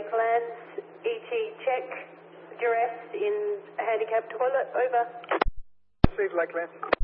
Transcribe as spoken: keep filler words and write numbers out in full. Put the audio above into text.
Lake Lance, E T check, duress in handicapped toilet, over. Steve Lake Lance.